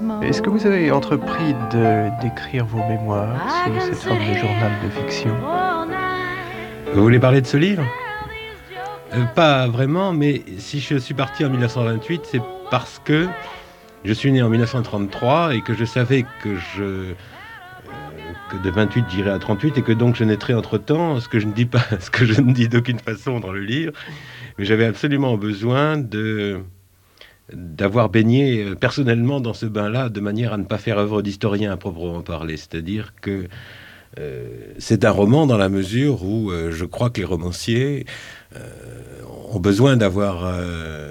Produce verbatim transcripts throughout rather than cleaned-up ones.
Est-ce que vous avez entrepris de, d'écrire vos mémoires sous cette forme de journal de fiction? Vous voulez parler de ce livre ? euh, Pas vraiment, mais si je suis parti en dix-neuf cent vingt-huit, c'est parce que je suis né en dix-neuf cent trente-trois et que je savais que je euh, que de vingt-huit j'irais à trente-huit et que donc je naîtrais entre-temps, ce que je ne dis pas, ce que je ne dis d'aucune façon dans le livre, mais j'avais absolument besoin de d'avoir baigné personnellement dans ce bain-là de manière à ne pas faire œuvre d'historien à proprement parler. C'est-à-dire que euh, c'est un roman dans la mesure où euh, je crois que les romanciers euh, ont besoin d'avoir euh,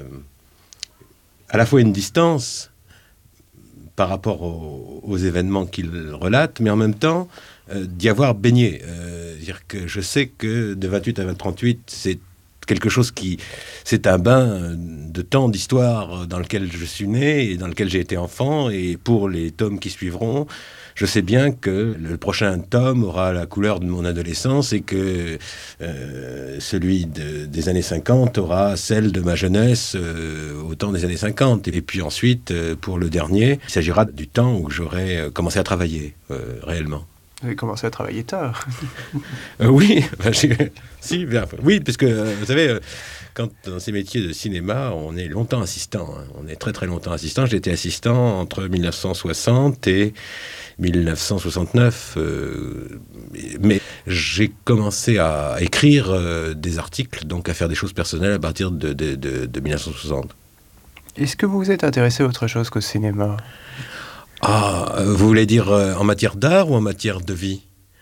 à la fois une distance par rapport aux, aux événements qu'ils relatent, mais en même temps euh, d'y avoir baigné. Euh, dire que je sais que de vingt-huit à trente-huit, c'est quelque chose qui... C'est un bain de temps d'histoire dans lequel je suis né et dans lequel j'ai été enfant. Et pour les tomes qui suivront, je sais bien que le prochain tome aura la couleur de mon adolescence et que euh, celui de, des années cinquante aura celle de ma jeunesse euh, au temps des années cinquante. Et puis ensuite, euh, pour le dernier, il s'agira du temps où j'aurai commencé à travailler euh, réellement. Vous avez commencé à travailler tard. euh, oui, ben, si, bien, oui, parce que euh, vous savez, euh, quand dans ces métiers de cinéma, on est longtemps assistant. Hein, on est très très longtemps assistant. J'ai été assistant entre dix-neuf cent soixante et dix-neuf cent soixante-neuf, euh, mais j'ai commencé à écrire euh, des articles, donc à faire des choses personnelles à partir de, de, de, de dix-neuf cent soixante. Est-ce que vous vous êtes intéressé à autre chose qu'au cinéma ? Ah, vous voulez dire euh, en matière d'art ou en matière de vie ?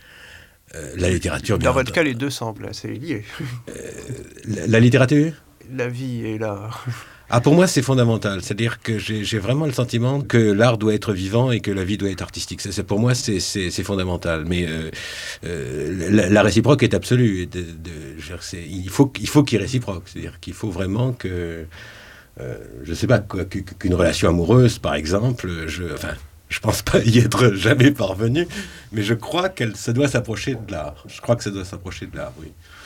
euh, La littérature, bien Dans votre cas, les deux semblent assez liés. Euh, la, la littérature ? La vie et l'art. Ah, pour moi, c'est fondamental. C'est-à-dire que j'ai, j'ai vraiment le sentiment que l'art doit être vivant et que la vie doit être artistique. C'est, c'est, pour moi, c'est, c'est, c'est fondamental. Mais euh, euh, la, la réciproque est absolue. De, de, c'est, il, faut, il faut qu'il y ait réciproque. C'est-à-dire qu'il faut vraiment que... Euh, je ne sais pas, qu'une relation amoureuse, par exemple, je... Enfin, je ne pense pas y être jamais parvenu, mais je crois qu'elle ça doit s'approcher de l'art. Je crois que ça doit s'approcher de l'art, oui.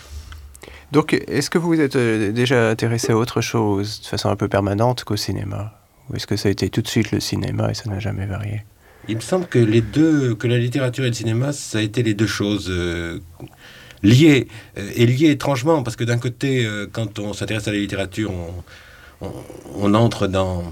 Donc, est-ce que vous vous êtes déjà intéressé à autre chose de façon un peu permanente qu'au cinéma ? Ou est-ce que ça a été tout de suite le cinéma et ça n'a jamais varié ? Il me semble que les deux, que la littérature et le cinéma, ça a été les deux choses euh, liées, euh, et liées étrangement, parce que d'un côté, euh, quand on s'intéresse à la littérature, on, on, on entre dans...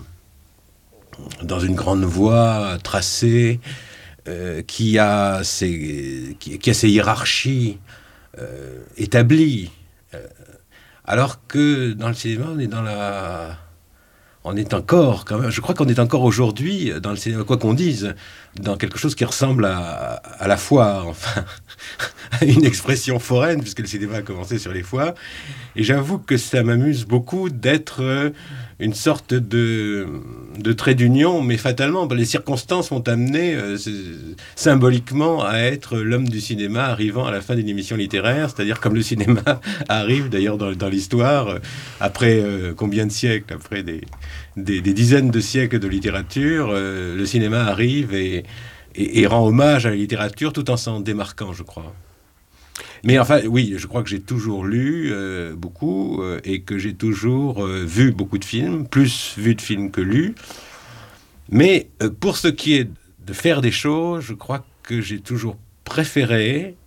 dans une grande voie tracée euh, qui, a ses, qui, qui a ses hiérarchies euh, établies. Euh, alors que dans le cinéma, on est dans la... On est encore, quand même, je crois qu'on est encore aujourd'hui, dans le cinéma, quoi qu'on dise, dans quelque chose qui ressemble à, à la foire, enfin, à une expression foraine, puisque le cinéma a commencé sur les foires. Et j'avoue que ça m'amuse beaucoup d'être une sorte de, de trait d'union, mais fatalement, les circonstances m'ont amené euh, symboliquement à être l'homme du cinéma arrivant à la fin d'une émission littéraire, c'est-à-dire comme le cinéma arrive d'ailleurs dans, dans l'histoire, euh, après euh, combien de siècles, après des, des, des dizaines de siècles de littérature, euh, le cinéma arrive et, et, et rend hommage à la littérature tout en s'en démarquant, je crois. Mais enfin, oui, je crois que j'ai toujours lu euh, beaucoup euh, et que j'ai toujours euh, vu beaucoup de films, plus vu de films que lus. Mais euh, pour ce qui est de faire des choses, je crois que j'ai toujours préféré